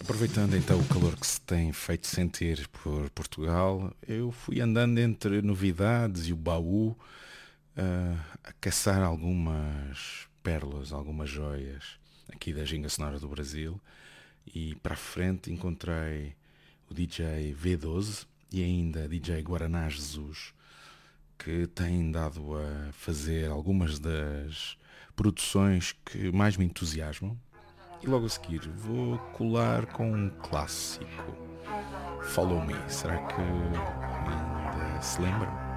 Aproveitando então o calor que se tem feito sentir por Portugal, eu fui andando entre novidades e o baú a caçar algumas pérolas, algumas joias aqui da ginga sonora do Brasil e para a frente encontrei o DJ V12 e ainda DJ Guaraná Jesus, que têm dado a fazer algumas das produções que mais me entusiasmam. E logo a seguir vou colar com um clássico, Follow Me. Será que ainda se lembram?